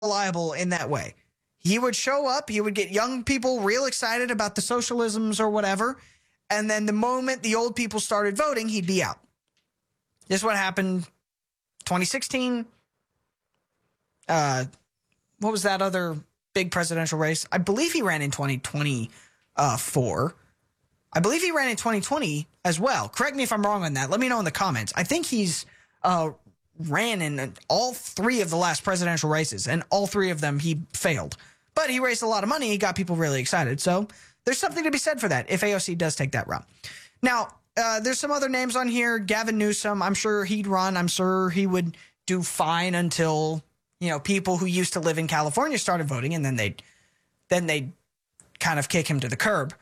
reliable in that way. He would show up, he would get young people real excited about the socialisms or whatever, and then the moment the old people started voting, he'd be out. This is what happened 2016. What was that other big presidential race? I believe he ran in 2024. I believe he ran in 2020 as well. Correct me if I'm wrong on that. Let me know in the comments. I think he's ran in all three of the last presidential races, and all three of them he failed. But he raised a lot of money. He got people really excited. So there's something to be said for that if AOC does take that route. Now, there's some other names on here. Gavin Newsom, I'm sure he'd run. I'm sure he would do fine until, people who used to live in California started voting, and then they'd kind of kick him to the curb.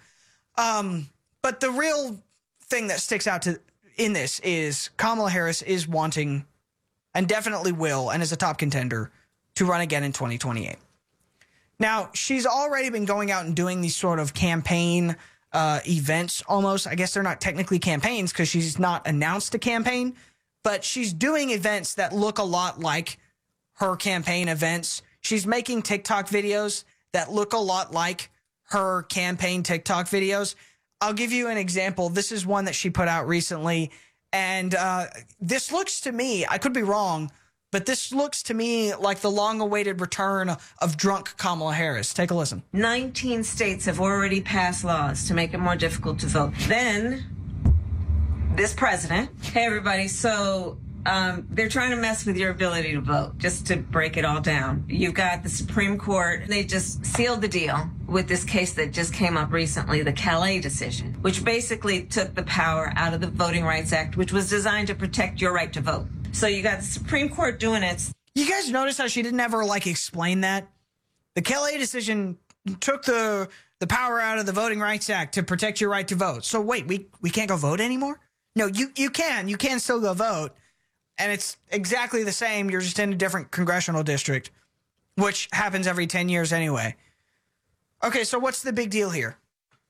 But the real thing that sticks out in this is Kamala Harris is wanting, and definitely will, and is a top contender to run again in 2028. Now, she's already been going out and doing these sort of campaign events almost. I guess they're not technically campaigns because she's not announced a campaign, but she's doing events that look a lot like her campaign events. She's making TikTok videos that look a lot like her campaign TikTok videos. I'll give you an example. This is one that she put out recently, and this looks to me, I could be wrong, but this looks to me like the long-awaited return of drunk Kamala Harris. Take a listen. 19 states have already passed laws to make it more difficult to vote. Then, this president, hey everybody, so they're trying to mess with your ability to vote, just to break it all down. You've got the Supreme Court. They just sealed the deal with this case that just came up recently, the Calais decision, which basically took the power out of the Voting Rights Act, which was designed to protect your right to vote. So you got the Supreme Court doing it. You guys notice how she didn't ever, explain that? The Calais decision took the power out of the Voting Rights Act to protect your right to vote. So wait, we can't go vote anymore? No, you can. You can still go vote. And it's exactly the same. You're just in a different congressional district, which happens every 10 years anyway. Okay, so what's the big deal here?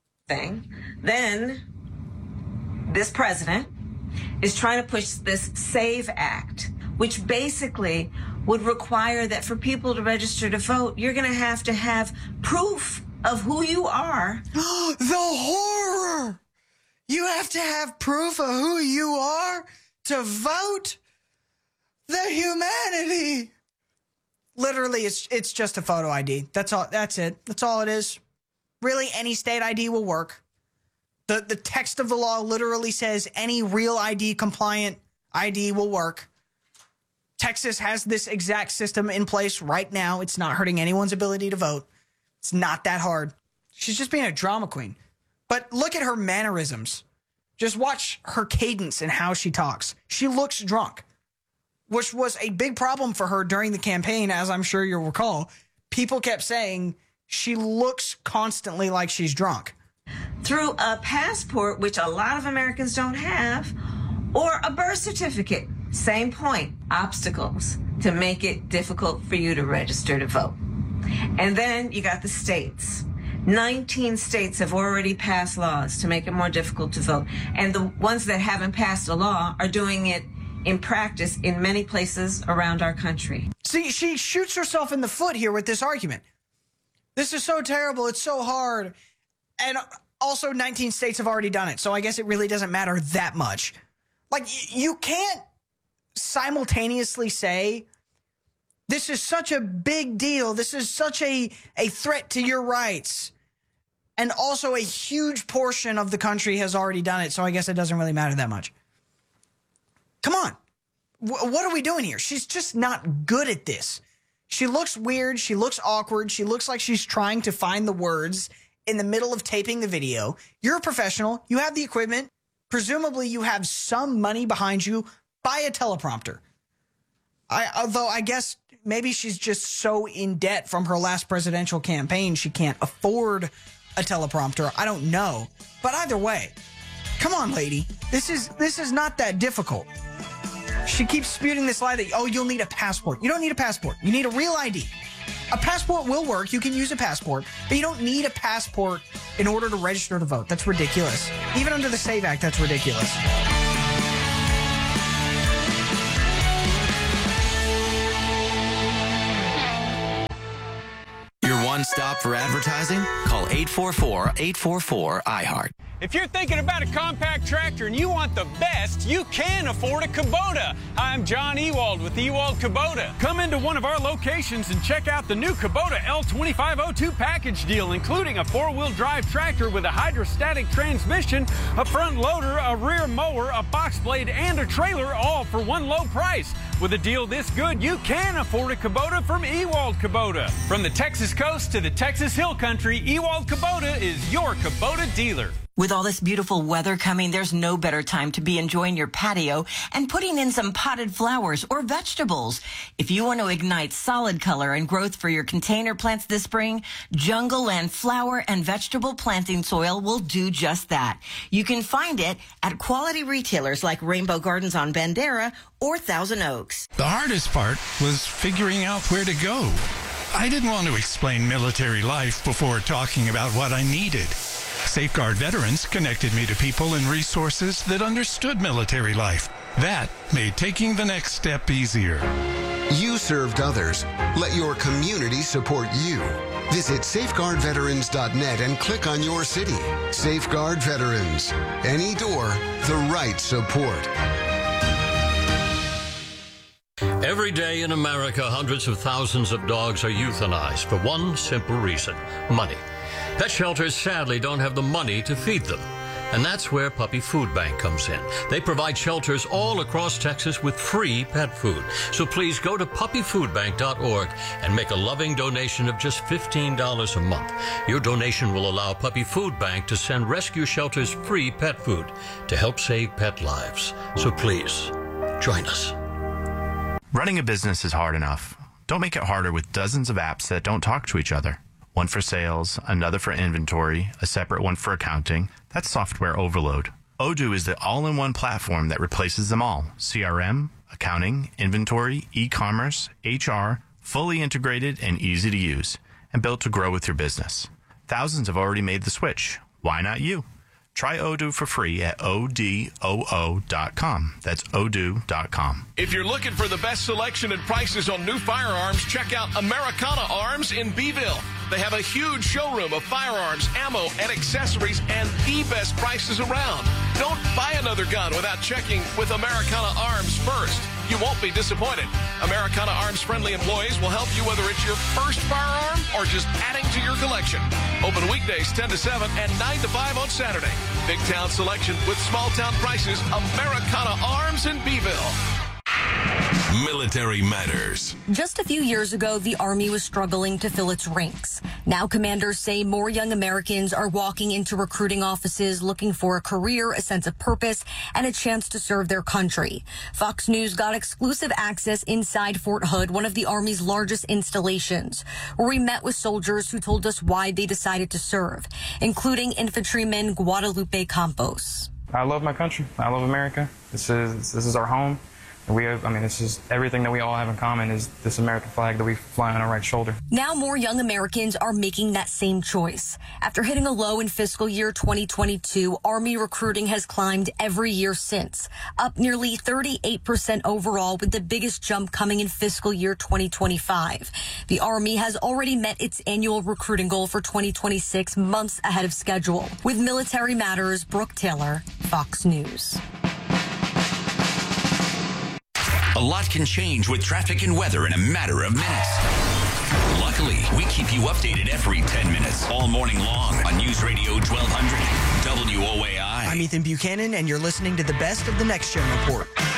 Then this president is trying to push this SAVE Act, which basically would require that for people to register to vote, you're going to have proof of who you are. The horror! You have to have proof of who you are to vote? The humanity! Literally, it's just a photo ID. That's all. That's it. That's all it is. Really, any state ID will work. The text of the law literally says any real ID compliant ID will work. Texas has this exact system in place right now. It's not hurting anyone's ability to vote. It's not that hard. She's just being a drama queen. But look at her mannerisms. Just watch her cadence and how she talks. She looks drunk, which was a big problem for her during the campaign, as I'm sure you'll recall. People kept saying she looks constantly like she's drunk. Through a passport, which a lot of Americans don't have, or a birth certificate. Same point, obstacles to make it difficult for you to register to vote. And then you got the states. 19 states have already passed laws to make it more difficult to vote. And the ones that haven't passed a law are doing it in practice in many places around our country. See, she shoots herself in the foot here with this argument. This is so terrible. It's so hard. And also 19 states have already done it. So I guess it really doesn't matter that much. You can't simultaneously say, this is such a big deal. This is such a threat to your rights. And also a huge portion of the country has already done it. So I guess it doesn't really matter that much. Come on. What are we doing here? She's just not good at this. She looks weird. She looks awkward. She looks like she's trying to find the words in the middle of taping the video. You're a professional. You have the equipment. Presumably you have some money behind you. Buy a teleprompter. Although I guess maybe she's just so in debt from her last presidential campaign she can't afford a teleprompter. I don't know. But either way, come on, lady. This is not that difficult. She keeps spewing this lie that, you'll need a passport. You don't need a passport. You need a real ID. A passport will work. You can use a passport, but you don't need a passport in order to register to vote. That's ridiculous. Even under the SAVE Act, that's ridiculous. one stop for advertising? Call 844-844-iHeart. If you're thinking about a compact tractor and you want the best, you can afford a Kubota. Hi, I'm John Ewald with Ewald Kubota. Come into one of our locations and check out the new Kubota L2502 package deal, including a four-wheel drive tractor with a hydrostatic transmission, a front loader, a rear mower, a box blade, and a trailer, all for one low price. With a deal this good, you can afford a Kubota from Ewald Kubota. From the Texas coast to the Texas Hill Country, Ewald Kubota is your Kubota dealer. With all this beautiful weather coming, there's no better time to be enjoying your patio and putting in some potted flowers or vegetables. If you want to ignite solid color and growth for your container plants this spring, Jungle Land flower and vegetable planting soil will do just that. You can find it at quality retailers like Rainbow Gardens on Bandera or Thousand Oaks. The hardest part was figuring out where to go. I didn't want to explain military life before talking about what I needed. Safeguard Veterans connected me to people and resources that understood military life. That made taking the next step easier. You served others. Let your community support you. Visit safeguardveterans.net and click on your city. Safeguard Veterans. Any door, the right support. Every day in America, hundreds of thousands of dogs are euthanized for one simple reason: money. Pet shelters sadly don't have the money to feed them. And that's where Puppy Food Bank comes in. They provide shelters all across Texas with free pet food. So please go to puppyfoodbank.org and make a loving donation of just $15 a month. Your donation will allow Puppy Food Bank to send rescue shelters free pet food to help save pet lives. So please, join us. Running a business is hard enough. Don't make it harder with dozens of apps that don't talk to each other. One for sales, another for inventory, a separate one for accounting. That's software overload. Odoo is the all-in-one platform that replaces them all. CRM, accounting, inventory, e-commerce, HR, fully integrated and easy to use, and built to grow with your business. Thousands have already made the switch. Why not you? Try Odoo for free at odoo.com. That's odoo.com. If you're looking for the best selection and prices on new firearms, check out Americana Arms in Beeville. They have a huge showroom of firearms, ammo, and accessories, and the best prices around. Don't buy another gun without checking with Americana Arms first. You won't be disappointed. Americana Arms friendly employees will help you whether it's your first firearm or just adding to your collection. Open weekdays 10 to 7 and 9 to 5 on Saturday. Big town selection with small town prices. Americana Arms in Beeville. Military Matters. Just a few years ago, the Army was struggling to fill its ranks. Now commanders say more young Americans are walking into recruiting offices looking for a career, a sense of purpose, and a chance to serve their country. Fox News got exclusive access inside Fort Hood, one of the Army's largest installations, where we met with soldiers who told us why they decided to serve, including infantryman Guadalupe Campos. I love my country. I love America. This is our home. This is everything that we all have in common is this American flag that we fly on our right shoulder. Now more young Americans are making that same choice. After hitting a low in fiscal year 2022, Army recruiting has climbed every year since, up nearly 38% overall, with the biggest jump coming in fiscal year 2025. The Army has already met its annual recruiting goal for 2026 months ahead of schedule. With Military Matters, Brooke Taylor, Fox News. A lot can change with traffic and weather in a matter of minutes. Luckily, we keep you updated every 10 minutes, all morning long on News Radio 1200 WOAI. I'm Ethan Buchanan, and you're listening to the best of the Next Gen Report.